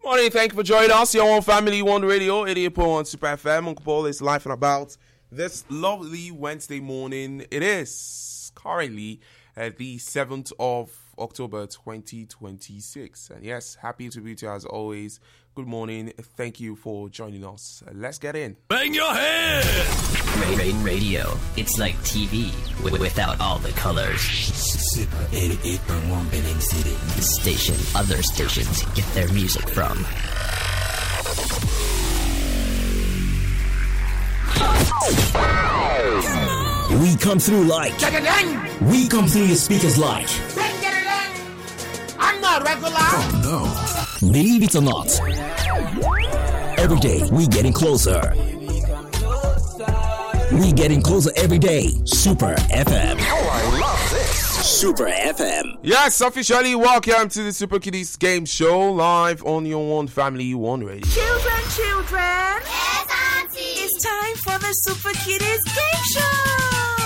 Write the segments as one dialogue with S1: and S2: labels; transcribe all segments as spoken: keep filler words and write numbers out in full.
S1: Morning, thank you for joining us. Your own family, One Radio, eighty-eight point one Super F M. Uncle Paul is live and about this lovely Wednesday morning. It is currently uh, the seventh of October twenty twenty-six. And yes, happy to be to you as always. Good morning. Thank you for joining us. Uh, let's get in.
S2: Bang your head!
S3: Rain Radio. It's like T V w- without all the colors.
S2: Super eighty-eight point one Benin City.
S3: The station other stations get their music from.
S2: We come through like. We come through your speakers like.
S4: I'm not regular.
S2: Oh no. Believe it or not. Every day we getting closer. We getting closer every day. Super F M.
S4: Oh, I love this.
S2: Super F M.
S1: Yes, officially welcome to the Super Kiddies Game Show live on your One Family, One Radio.
S5: Children, children.
S6: Yes, Auntie.
S5: It's time for the Super Kiddies Game Show.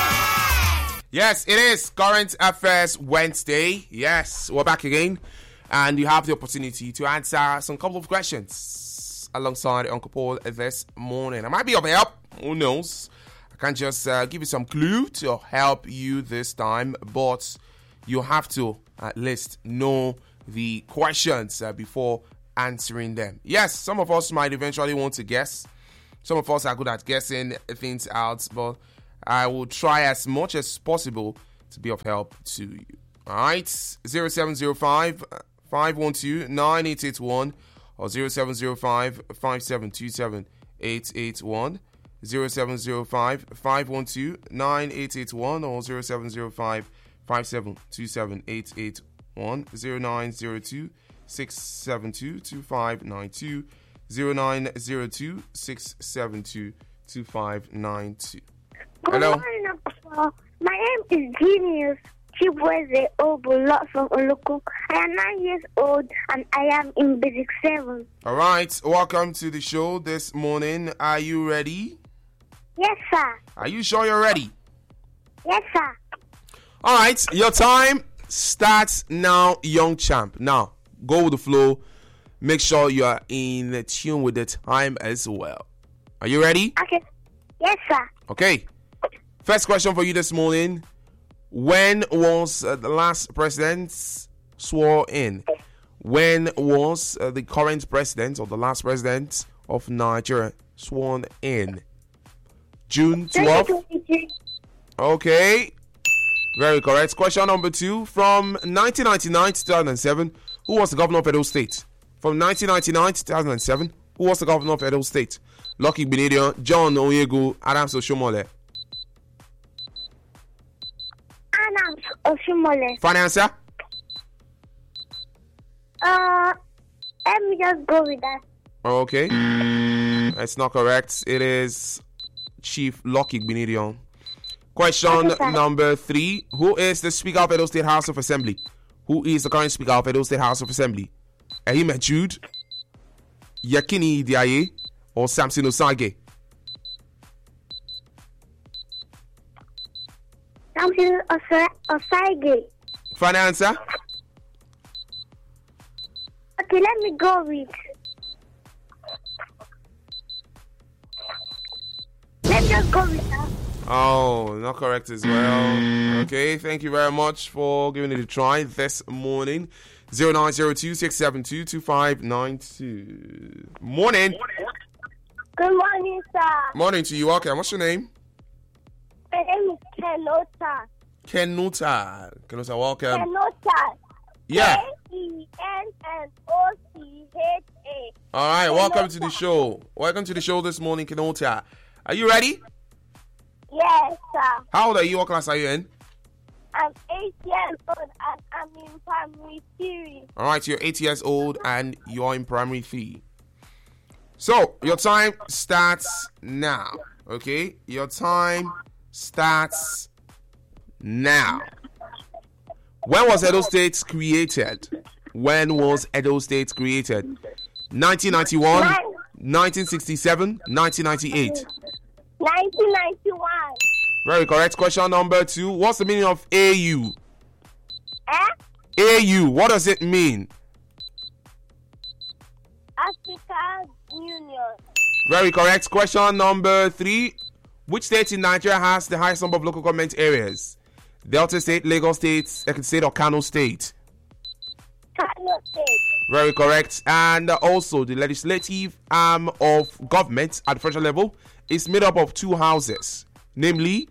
S1: Yes, it is Current Affairs Wednesday. Yes, we're back again. And you have the opportunity to answer some couple of questions alongside Uncle Paul this morning. I might be of help. Who knows? I can just uh, give you some clue to help you this time. But you have to at least know the questions uh, before answering them. Yes, some of us might eventually want to guess. Some of us are good at guessing things out. But I will try as much as possible to be of help to you. All right, zero seven zero five, five one two, nine eight eight one or zero seven zero five, five seven two seven, eight eight one, zero seven zero five, five one two, nine eight eight one or zero seven zero five, five seven two seven, eight eight one, zero nine zero two, six seven two, two five nine two, zero nine zero two, six seven two, two five nine two.
S7: Good
S1: Hello.
S7: morning, Uncle. My name is Genius Chibweze Obulot from Oluku. I am nine years old and I am in Basic seven.
S1: All right, welcome to the show this morning. Are you ready?
S7: Yes, sir.
S1: Are you sure you're ready?
S7: Yes, sir.
S1: All right, your time starts now, young champ. Now, go with the flow. Make sure you are in tune with the time as well. Are you ready?
S7: Okay. Yes, sir.
S1: Okay. First question for you this morning. When was uh, the last president sworn in? When was uh, the current president or the last president of Nigeria sworn in? June twelfth? Okay. Very correct. Question number two. From nineteen ninety-nine to two thousand seven, who was the governor of Edo State? From nineteen ninety-nine to two thousand seven, who was the governor of Edo State? Lucky Benedict, John Onyegu, Adams Oshomole.
S7: Adams Oshomole.
S1: Final answer?
S7: Uh, let me just go with that.
S1: Okay. It's not correct. It is Chief Lucky Benedict. Question
S7: Okay,
S1: number three. Who is the Speaker of Edo State House of Assembly? Who is the current Speaker of Edo State House of Assembly? Ehime Jude, Yakini Diaye, or Samson Osage?
S7: Samson Osage.
S1: Final answer?
S7: Okay, let me go with. Let me just go with that.
S1: Oh, not correct as well. Okay, thank you very much for giving it a try this morning. zero nine zero two, six seven two, two five nine two. Morning.
S7: Good morning, sir.
S1: Morning to you. Okay, what's your name?
S7: My name is Kenota.
S1: Kenuta. Kenuta, welcome.
S7: Kenota.
S1: Yeah.
S7: K E N N O C H A.
S1: All right, welcome to the show. Welcome to the show this morning, Kenuta. Are you ready?
S7: Yes, sir.
S1: How old are you? What class are you in?
S7: I'm eight years old and I'm in primary three.
S1: All right, you're eight years old and you're in primary three. So, your time starts now. Okay? Your time starts now. When was Edo State created? When was Edo State created? nineteen ninety-one, nineteen sixty-seven, nineteen ninety-eight.
S7: nineteen ninety-one.
S1: Very correct. Question number two. What's the meaning of A U?
S7: Eh?
S1: A U. What does it mean?
S7: African Union.
S1: Very correct. Question number three. Which state in Nigeria has the highest number of local government areas? Delta State, Lagos State, Ekiti State, or Kano State?
S7: Kano State.
S1: Very correct. And also, the legislative arm of government at the federal level is made up of two houses, namely...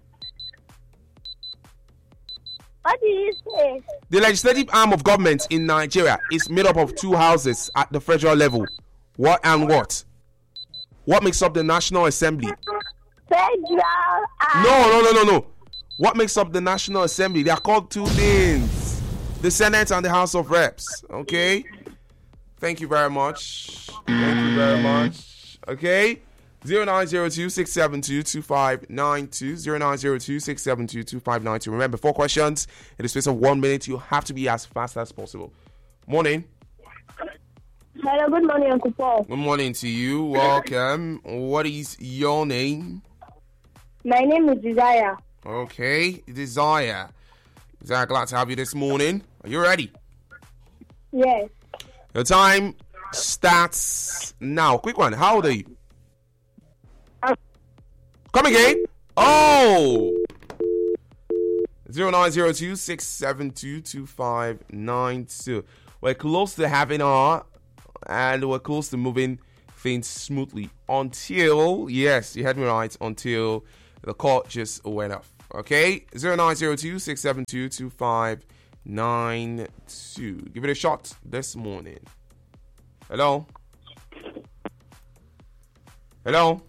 S7: What did you say?
S1: The legislative arm of government in Nigeria is made up of two houses at the federal level. What and what? What makes up the National Assembly?
S7: Federal. And
S1: No, no, no, no, no. What makes up the National Assembly? They are called two things. The Senate and the House of Reps. Okay? Thank you very much. Thank you very much. Okay? zero nine zero two six seven two two five nine two. zero nine zero two six seven two two five nine two. Remember, four questions in the space of one minute. You have to be as fast as possible. Morning.
S7: Hello, good morning, Uncle Paul.
S1: Good morning to you. Welcome. What is your name?
S7: My name is Desire.
S1: Okay, Desire. Desire, glad to have you this morning. Are you ready?
S7: Yes.
S1: Your time starts now. Quick one. How old are you?
S7: Um,
S1: Come again. Oh. zero nine zero two six seven two two five nine two. We're close to having our, and we're close to moving things smoothly until, yes, you heard me right, until the call just went off. Okay, zero nine zero two six seven two two five nine two. Give it a shot this morning. Hello? Hello?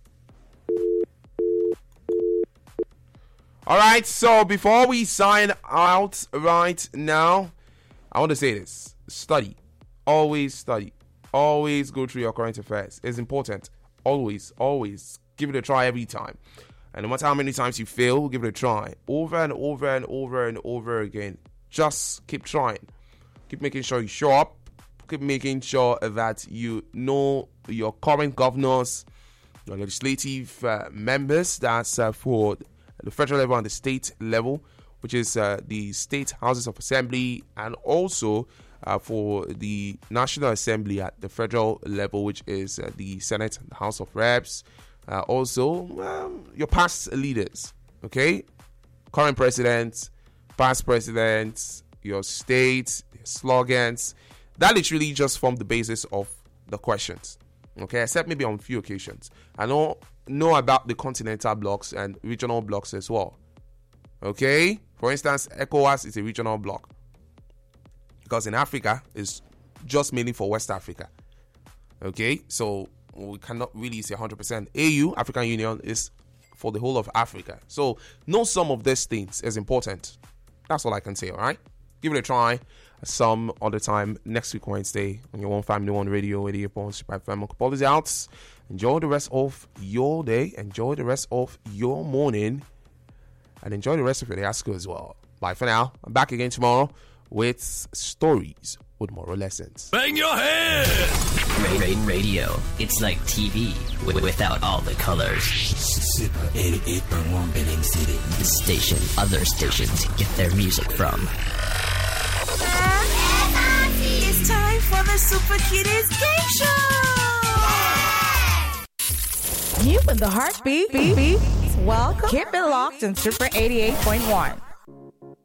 S1: All right, so before we sign out right now, I want to say this. Study. Always study. Always go through your current affairs. It's important. Always, always. Give it a try every time. And no matter how many times you fail, give it a try. Over and over and over and over again. Just keep trying. Keep making sure you show up. Keep making sure that you know your current governors, your legislative uh, members. That's uh, for the federal level and the state level, which is uh, the state houses of assembly, and also uh, for the National Assembly at the federal level, which is uh, the Senate and the House of Reps. Uh, also, um, your past leaders, okay? Current presidents, past presidents, your states, your slogans. That literally just form the basis of the questions, okay? Except maybe on a few occasions. I know know about the continental blocks and regional blocks as well, okay? For instance, ECOWAS is a regional block because in Africa it's just mainly for West Africa, okay? So we cannot really say one hundred percent. A U, African Union, is for the whole of Africa. So know some of these things is important. That's all I can say, all right? Give it a try some other time next week, Wednesday, on your One Family, One Radio, with your Pons by Family Policy out. Enjoy the rest of your day. Enjoy the rest of your morning. And enjoy the rest of your day at school as well. Bye for now. I'm back again tomorrow with stories with moral lessons.
S2: Bang your head!
S3: Radio. It's like T V w- without all the colors.
S2: Super eighty-eight point one Benin City.
S3: The station other stations get their music from.
S5: It's time for the Super Kiddies Game Show!
S4: You and the heartbeat beat, beat. Welcome. Keep it locked on Super eighty-eight point one.